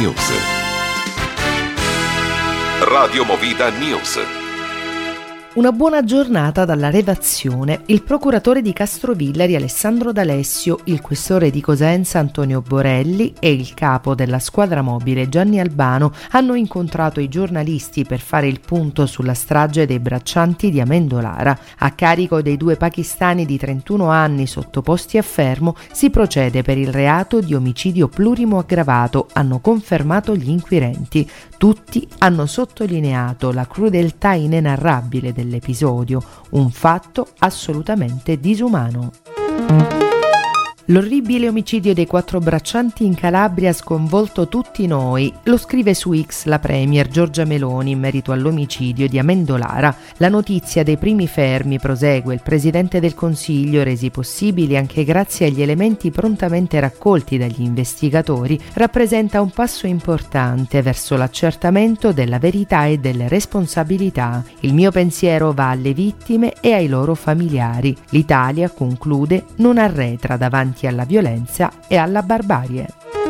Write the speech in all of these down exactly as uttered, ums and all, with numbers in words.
News. Radio Movida News. Una buona giornata dalla redazione. Il procuratore di Castrovillari Alessandro D'Alessio, il questore di Cosenza Antonio Borelli e il capo della squadra mobile Gianni Albano hanno incontrato i giornalisti per fare il punto sulla strage dei braccianti di Amendolara. A carico dei due pakistani di trentuno anni sottoposti a fermo si procede per il reato di omicidio plurimo aggravato, hanno confermato gli inquirenti. Tutti hanno sottolineato la crudeltà inenarrabile dell'episodio, un fatto assolutamente disumano. L'orribile omicidio dei quattro braccianti in Calabria ha sconvolto tutti noi, lo scrive su X la premier Giorgia Meloni in merito all'omicidio di Amendolara. La notizia dei primi fermi, prosegue il Presidente del Consiglio, resi possibili anche grazie agli elementi prontamente raccolti dagli investigatori, rappresenta un passo importante verso l'accertamento della verità e delle responsabilità. Il mio pensiero va alle vittime e ai loro familiari. L'Italia, conclude, non arretra davanti alla violenza e alla barbarie.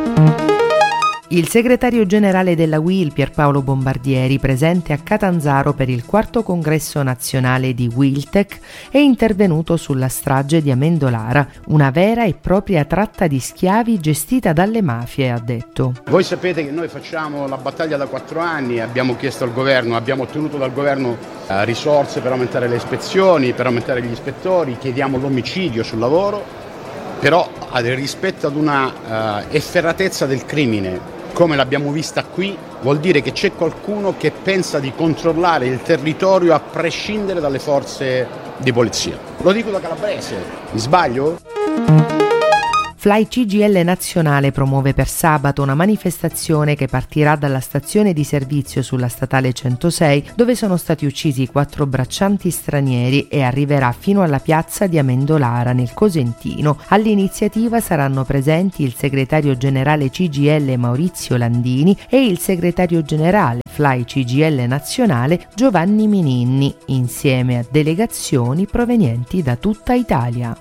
Il segretario generale della U I L Pierpaolo Bombardieri, presente a Catanzaro per il quarto congresso nazionale di Wiltec, è intervenuto sulla strage di Amendolara, una vera e propria tratta di schiavi gestita dalle mafie, ha detto. Voi sapete che noi facciamo la battaglia da quattro anni, abbiamo chiesto al governo, abbiamo ottenuto dal governo eh, risorse per aumentare le ispezioni, per aumentare gli ispettori, chiediamo l'omicidio sul lavoro, però rispetto ad una uh, efferatezza del crimine come l'abbiamo vista qui, vuol dire che c'è qualcuno che pensa di controllare il territorio a prescindere dalle forze di polizia. Lo dico da calabrese, mi sbaglio? Fly C G I L Nazionale promuove per sabato una manifestazione che partirà dalla stazione di servizio sulla statale centosei, dove sono stati uccisi quattro braccianti stranieri, e arriverà fino alla piazza di Amendolara nel Cosentino. All'iniziativa saranno presenti il segretario generale C G I L Maurizio Landini e il segretario generale Fly C G I L Nazionale Giovanni Mininni, insieme a delegazioni provenienti da tutta Italia.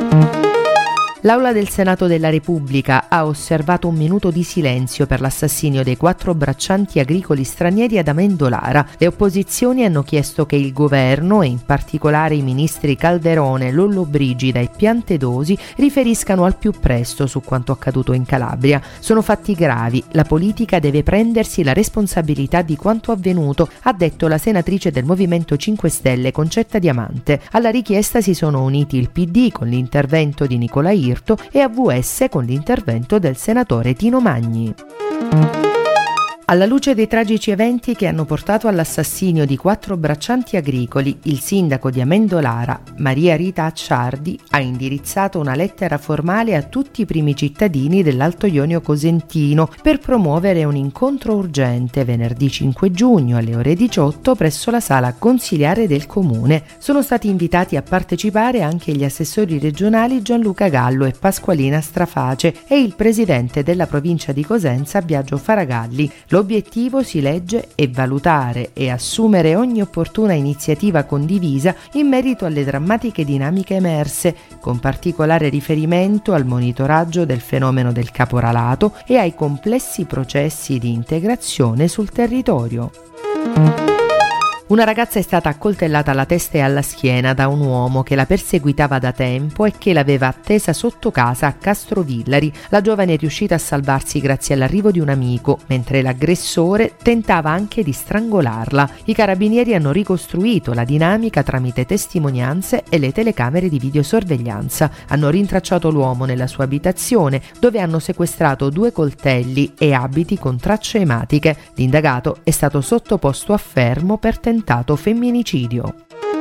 L'Aula del Senato della Repubblica ha osservato un minuto di silenzio per l'assassinio dei quattro braccianti agricoli stranieri ad Amendolara. Le opposizioni hanno chiesto che il governo, e in particolare i ministri Calderone, Lollobrigida e Piantedosi, riferiscano al più presto su quanto accaduto in Calabria. Sono fatti gravi, la politica deve prendersi la responsabilità di quanto avvenuto, ha detto la senatrice del Movimento cinque Stelle Concetta Diamante. Alla richiesta si sono uniti il P D con l'intervento di Nicola Irto e A V S con l'intervento del senatore Tino Magni. Alla luce dei tragici eventi che hanno portato all'assassinio di quattro braccianti agricoli, il sindaco di Amendolara, Maria Rita Acciardi, ha indirizzato una lettera formale a tutti i primi cittadini dell'Alto Ionio Cosentino per promuovere un incontro urgente venerdì cinque giugno alle ore diciotto presso la sala consiliare del comune. Sono stati invitati a partecipare anche gli assessori regionali Gianluca Gallo e Pasqualina Straface e il presidente della provincia di Cosenza Biagio Faragalli. L'obiettivo, si legge, è valutare e assumere ogni opportuna iniziativa condivisa in merito alle drammatiche dinamiche emerse, con particolare riferimento al monitoraggio del fenomeno del caporalato e ai complessi processi di integrazione sul territorio. Una ragazza è stata accoltellata alla testa e alla schiena da un uomo che la perseguitava da tempo e che l'aveva attesa sotto casa a Castrovillari. La giovane è riuscita a salvarsi grazie all'arrivo di un amico, mentre l'aggressore tentava anche di strangolarla. I carabinieri hanno ricostruito la dinamica tramite testimonianze e le telecamere di videosorveglianza. Hanno rintracciato l'uomo nella sua abitazione, dove hanno sequestrato due coltelli e abiti con tracce ematiche. L'indagato è stato sottoposto a fermo per tentare femminicidio.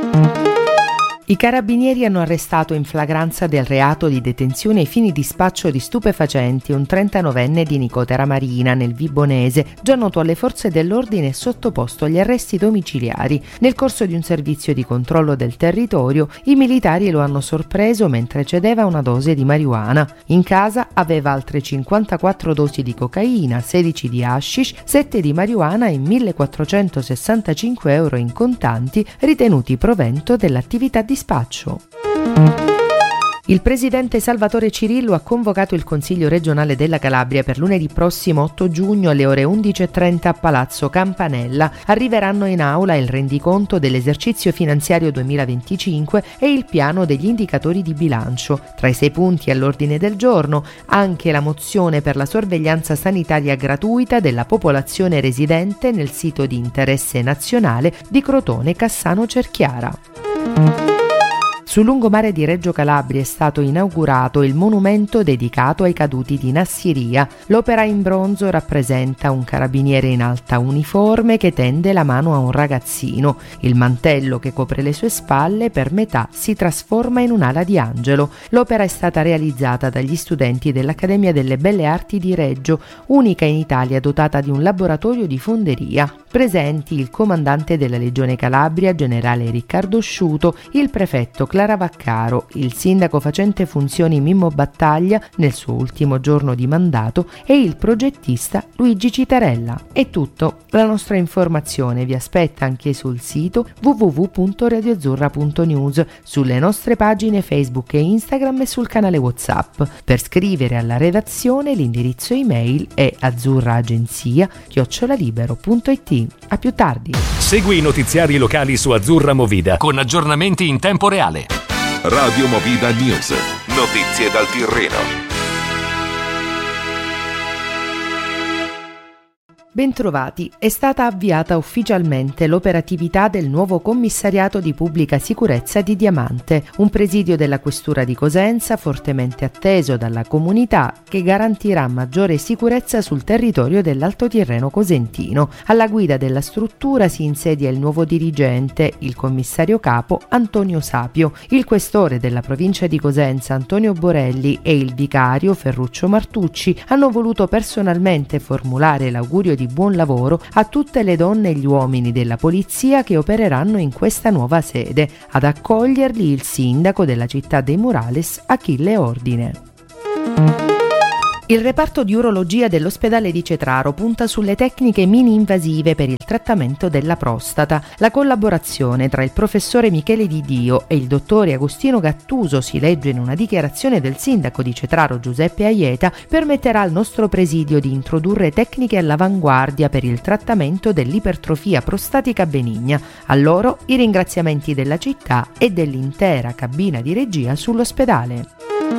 I carabinieri hanno arrestato in flagranza del reato di detenzione ai fini di spaccio di stupefacenti un trentanovenne di Nicotera Marina nel Vibonese, già noto alle forze dell'ordine e sottoposto agli arresti domiciliari. Nel corso di un servizio di controllo del territorio, i militari lo hanno sorpreso mentre cedeva una dose di marijuana. In casa aveva altre cinquantaquattro dosi di cocaina, sedici di hashish, sette di marijuana e millequattrocentosessantacinque euro in contanti ritenuti provento dell'attività di spaccio. Il presidente Salvatore Cirillo ha convocato il Consiglio regionale della Calabria per lunedì prossimo otto giugno alle ore undici e trenta a Palazzo Campanella. Arriveranno in aula il rendiconto dell'esercizio finanziario duemilaventicinque e il piano degli indicatori di bilancio. Tra i sei punti all'ordine del giorno anche la mozione per la sorveglianza sanitaria gratuita della popolazione residente nel sito di interesse nazionale di Crotone Cassano Cerchiara. Sul lungomare di Reggio Calabria è stato inaugurato il monumento dedicato ai caduti di Nassiria. L'opera in bronzo rappresenta un carabiniere in alta uniforme che tende la mano a un ragazzino. Il mantello che copre le sue spalle per metà si trasforma in un'ala di angelo. L'opera è stata realizzata dagli studenti dell'Accademia delle Belle Arti di Reggio, unica in Italia dotata di un laboratorio di fonderia. Presenti il comandante della Legione Calabria, generale Riccardo Sciuto, il prefetto Clara Vaccaro, il sindaco facente funzioni Mimmo Battaglia nel suo ultimo giorno di mandato e il progettista Luigi Citarella. È tutto, la nostra informazione vi aspetta anche sul sito w w w punto radioazzurra punto news, sulle nostre pagine Facebook e Instagram e sul canale WhatsApp. Per scrivere alla redazione l'indirizzo email è azzurraagenzia chiocciola libero punto it. A più tardi. Segui i notiziari locali su Azzurra Movida con aggiornamenti in tempo reale. Radio Movida News. Notizie dal Tirreno. Bentrovati, è stata avviata ufficialmente l'operatività del nuovo commissariato di pubblica sicurezza di Diamante, un presidio della questura di Cosenza fortemente atteso dalla comunità che garantirà maggiore sicurezza sul territorio dell'Alto Tirreno cosentino. Alla guida della struttura si insedia il nuovo dirigente, il commissario capo Antonio Sapio. Il questore della provincia di Cosenza Antonio Borelli e il vicario Ferruccio Martucci hanno voluto personalmente formulare l'augurio di buon lavoro a tutte le donne e gli uomini della polizia che opereranno in questa nuova sede. Ad accoglierli il sindaco della città dei Murales, Achille Ordine. Il reparto di urologia dell'ospedale di Cetraro punta sulle tecniche mini-invasive per il trattamento della prostata. La collaborazione tra il professore Michele Di Dio e il dottore Agostino Gattuso, si legge in una dichiarazione del sindaco di Cetraro Giuseppe Aieta, permetterà al nostro presidio di introdurre tecniche all'avanguardia per il trattamento dell'ipertrofia prostatica benigna. A loro i ringraziamenti della città e dell'intera cabina di regia sull'ospedale.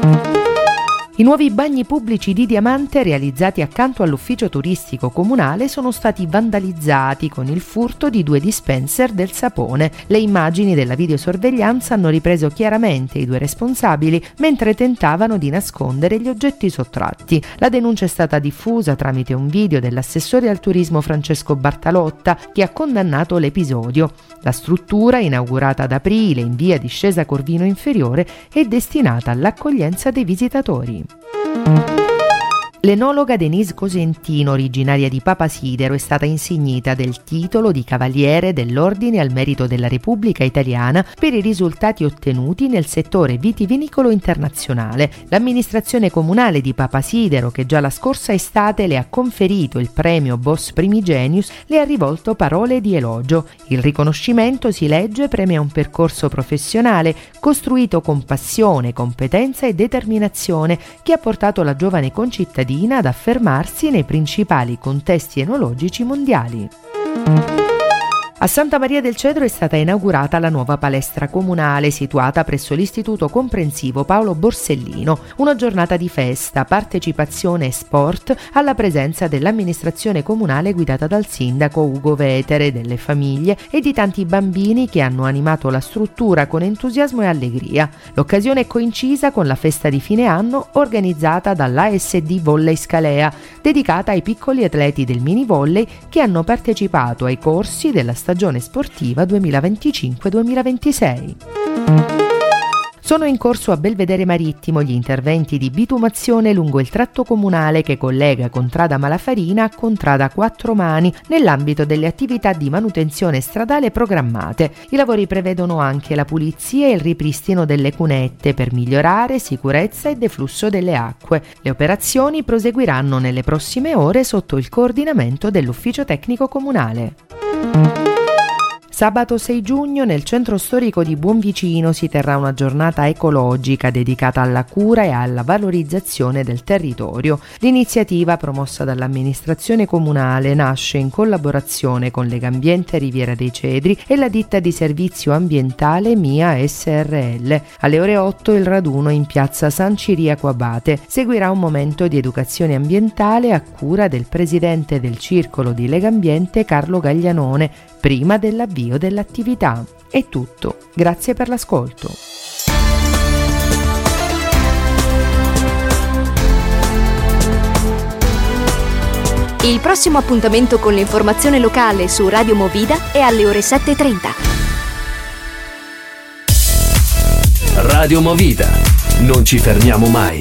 I nuovi bagni pubblici di Diamante realizzati accanto all'ufficio turistico comunale sono stati vandalizzati con il furto di due dispenser del sapone. Le immagini della videosorveglianza hanno ripreso chiaramente i due responsabili mentre tentavano di nascondere gli oggetti sottratti. La denuncia è stata diffusa tramite un video dell'assessore al turismo Francesco Bartalotta, che ha condannato l'episodio. La struttura, inaugurata ad aprile in via Discesa Corvino Inferiore, è destinata all'accoglienza dei visitatori. L'enologa Denise Cosentino, originaria di Papasidero, è stata insignita del titolo di Cavaliere dell'Ordine al Merito della Repubblica Italiana per i risultati ottenuti nel settore vitivinicolo internazionale. L'amministrazione comunale di Papasidero, che già la scorsa estate le ha conferito il premio Boss Primigenius, le ha rivolto parole di elogio. Il riconoscimento, si legge, premia un percorso professionale costruito con passione, competenza e determinazione che ha portato la giovane concittadina ad affermarsi nei principali contesti enologici mondiali. A Santa Maria del Cedro è stata inaugurata la nuova palestra comunale situata presso l'Istituto Comprensivo Paolo Borsellino, una giornata di festa, partecipazione e sport alla presenza dell'amministrazione comunale guidata dal sindaco Ugo Vetere, delle famiglie e di tanti bambini che hanno animato la struttura con entusiasmo e allegria. L'occasione è coincisa con la festa di fine anno organizzata dall'A S D Volley Scalea, dedicata ai piccoli atleti del mini volley che hanno partecipato ai corsi della stagione sportiva duemilaventicinque duemilaventisei. Sono in corso a Belvedere Marittimo gli interventi di bitumazione lungo il tratto comunale che collega Contrada Malafarina a Contrada Quattromani nell'ambito delle attività di manutenzione stradale programmate. I lavori prevedono anche la pulizia e il ripristino delle cunette per migliorare sicurezza e deflusso delle acque. Le operazioni proseguiranno nelle prossime ore sotto il coordinamento dell'ufficio tecnico comunale. Sabato sei giugno nel centro storico di Buonvicino si terrà una giornata ecologica dedicata alla cura e alla valorizzazione del territorio. L'iniziativa, promossa dall'amministrazione comunale, nasce in collaborazione con Legambiente Riviera dei Cedri e la ditta di servizio ambientale Mia S R L. Alle ore otto il raduno in piazza San Ciriaco Abate. Seguirà un momento di educazione ambientale a cura del presidente del circolo di Legambiente Carlo Gaglianone, prima dell'avvio dell'attività. È tutto, grazie per l'ascolto. Il prossimo appuntamento con l'informazione locale su Radio Movida è alle ore sette e trenta. Radio Movida, non ci fermiamo mai.